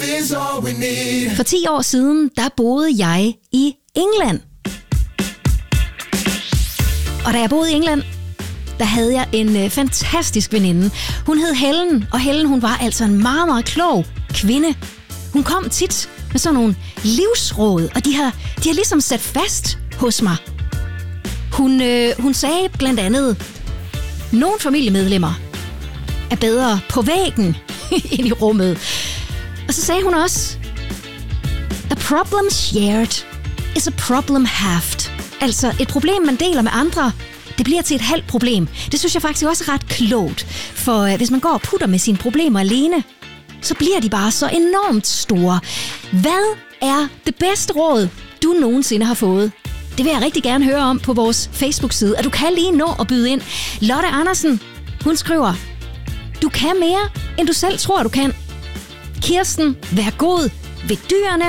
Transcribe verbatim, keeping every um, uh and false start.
For ti år siden, der boede jeg i England. Og da jeg boede i England, der havde jeg en øh, fantastisk veninde. Hun hed Helen, og Helen hun var altså en meget, meget klog kvinde. Hun kom tit med sådan nogle livsråd, og de har, de har ligesom sat fast hos mig. Hun, øh, hun sagde blandt andet, nogle familiemedlemmer er bedre på væggen ind i rummet. Og så sagde hun også, a problem shared is a problem halved. Altså et problem, man deler med andre, det bliver til et halvt problem. Det synes jeg faktisk også er ret klogt. For øh, hvis man går og putter med sine problemer alene, så bliver de bare så enormt store. Hvad er det bedste råd, du nogensinde har fået? Det vil jeg rigtig gerne høre om på vores Facebook-side, og du kan lige nå at byde ind. Lotte Andersen, hun skriver, du kan mere, end du selv tror, du kan. Kirsten, vær god ved dyrene